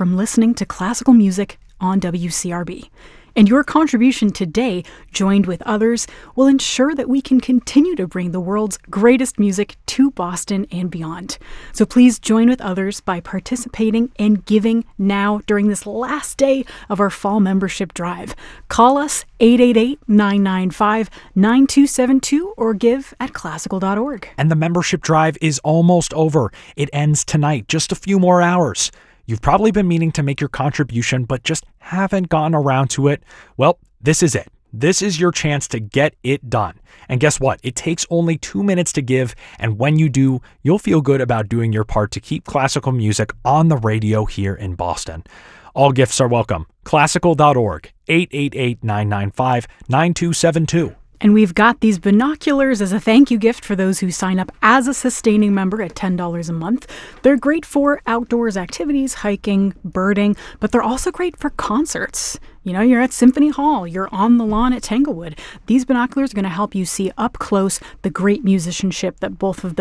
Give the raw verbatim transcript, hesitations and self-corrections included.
from listening to classical music on W C R B. And your contribution today, joined with others, will ensure that we can continue to bring the world's greatest music to Boston and beyond. So please join with others by participating and giving now during this last day of our fall membership drive. Call us eight eight eight, nine nine five, nine two seven two or give at classical dot org. And the membership drive is almost over. It ends tonight, just a few more hours. You've probably been meaning to make your contribution, but just haven't gotten around to it. Well, this is it. This is your chance to get it done. And guess what? It takes only two minutes to give, and when you do, you'll feel good about doing your part to keep classical music on the radio here in Boston. All gifts are welcome. classical dot org, eight eight eight, nine nine five, nine two seven two. And we've got these binoculars as a thank you gift for those who sign up as a sustaining member at ten dollars a month. They're great for outdoors activities, hiking, birding, but they're also great for concerts. You know, you're at Symphony Hall, you're on the lawn at Tanglewood. These binoculars are going to help you see up close the great musicianship that both of